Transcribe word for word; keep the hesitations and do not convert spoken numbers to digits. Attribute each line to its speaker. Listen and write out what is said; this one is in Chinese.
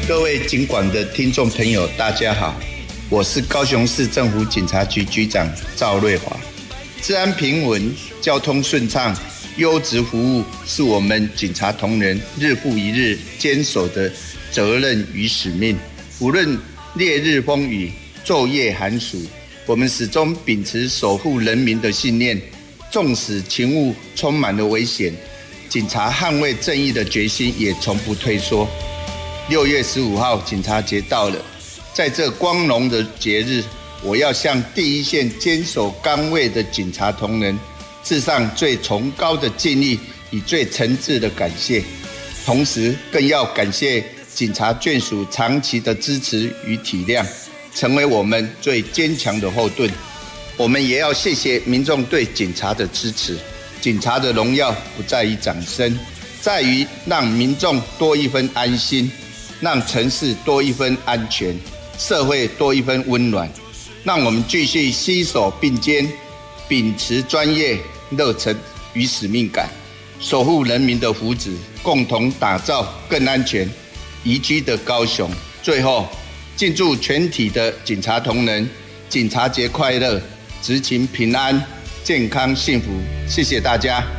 Speaker 1: 各位警广的听众朋友，大家好，我是高雄市政府警察局局长赵瑞华。治安平稳、交通顺畅、优质服务是我们警察同仁日复一日坚守的责任与使命。无论烈日风雨、昼夜寒暑，我们始终秉持守护人民的信念。纵使勤务充满了危险，警察捍卫正义的决心也从不退缩。六月十五号，警察节到了，在这光荣的节日，我要向第一线坚守岗位的警察同仁致上最崇高的敬意与最诚挚的感谢，同时更要感谢警察眷属长期的支持与体谅，成为我们最坚强的后盾。我们也要谢谢民众对警察的支持。警察的荣耀不在于掌声，在于让民众多一分安心，让城市多一分安全，社会多一分温暖。让我们继续携手并肩，秉持专业、热忱与使命感，守护人民的福祉，共同打造更安全、宜居的高雄。最后，敬祝全体的警察同仁警察节快乐，执勤平安、健康幸福。谢谢大家。